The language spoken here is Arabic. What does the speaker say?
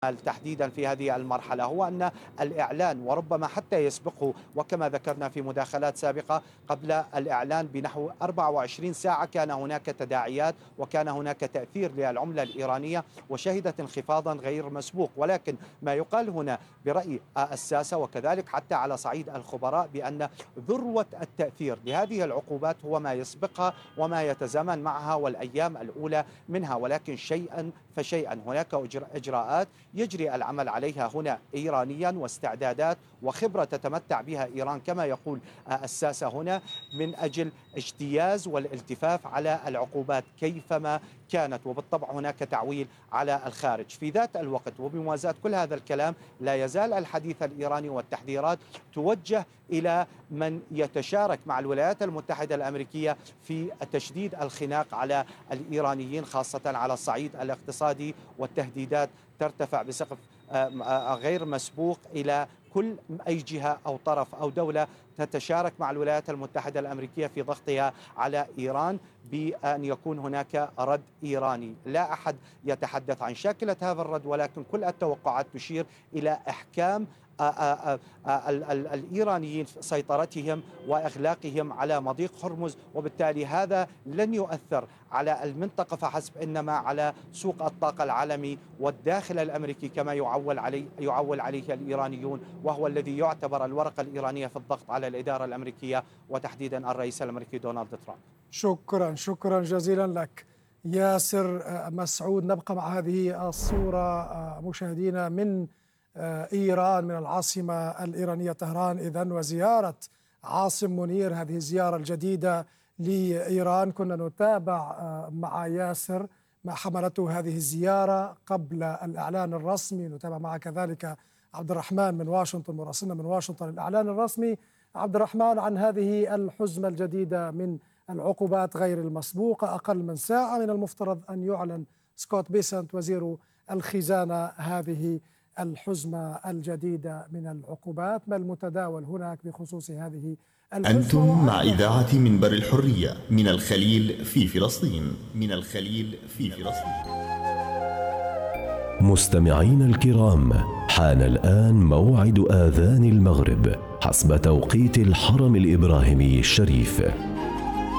تحديدا في هذه المرحلة هو أن الإعلان وربما حتى يسبقه، وكما ذكرنا في مداخلات سابقة قبل الإعلان بنحو 24 ساعة كان هناك تداعيات وكان هناك تأثير للعملة الإيرانية وشهدت انخفاضا غير مسبوق. ولكن ما يقال هنا برأي الساسة وكذلك حتى على صعيد الخبراء بأن ذروة التأثير لهذه العقوبات هو ما يسبقها وما يتزامن معها والأيام الأولى منها، ولكن شيئا فشيئا هناك إجراءات يجري العمل عليها هنا إيرانيا واستعدادات وخبرة تتمتع بها إيران كما يقول الساسة هنا من أجل اجتياز والالتفاف على العقوبات كيفما كانت، وبالطبع هناك تعويل على الخارج. في ذات الوقت وبموازاة كل هذا الكلام لا يزال الحديث الإيراني والتحذيرات توجه إلى من يتشارك مع الولايات المتحدة الأمريكية في تشديد الخناق على الإيرانيين خاصة على الصعيد الاقتصادي، والتهديدات ترتفع بسقف غير مسبوق إلى كل أي جهة أو طرف أو دولة تتشارك مع الولايات المتحدة الأمريكية في ضغطها على إيران بأن يكون هناك رد إيراني. لا أحد يتحدث عن شاكلة هذا الرد، ولكن كل التوقعات تشير إلى إحكام الإيرانيين سيطرتهم وإغلاقهم على مضيق هرمز، وبالتالي هذا لن يؤثر على المنطقة فحسب إنما على سوق الطاقة العالمي والداخل الأمريكي كما يعول عليه الإيرانيون، وهو الذي يعتبر الورقة الإيرانية في الضغط على الإدارة الأمريكية وتحديدا الرئيس الأمريكي دونالد ترامب. شكرا جزيلا لك ياسر مسعود. نبقى مع هذه الصورة مشاهدينا من إيران، من العاصمة الإيرانية طهران إذن، وزيارة عاصم منير، هذه الزيارة الجديدة لإيران. كنا نتابع مع ياسر ما حملته هذه الزيارة قبل الإعلان الرسمي، نتابع مع كذلك عبد الرحمن من واشنطن، مراسلنا من واشنطن. الإعلان الرسمي عبد الرحمن عن هذه الحزمة الجديدة من العقوبات غير المسبوقة، أقل من ساعة من المفترض أن يعلن سكوت بيسنت وزير الخزانة هذه الحزمة الجديدة من العقوبات. ما المتداول هناك بخصوص هذه الحزمة؟ أنتم مع إذاعة منبر الحرية من الخليل في فلسطين. مستمعين الكرام، حان الآن موعد آذان المغرب حسب توقيت الحرم الإبراهيمي الشريف.